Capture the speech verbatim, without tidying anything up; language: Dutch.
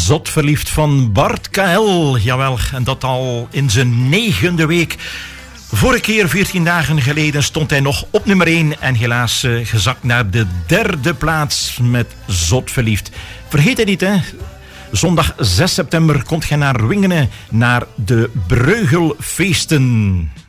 Zot verliefd van Bart K L. Jawel, en dat al in zijn negende week. Vorige keer, veertien dagen geleden, stond hij nog op nummer één. En helaas uh, gezakt naar de derde plaats met Zot verliefd. Vergeet het niet, hè. Zondag zes september komt hij naar Wingenen, naar de Breugelfeesten.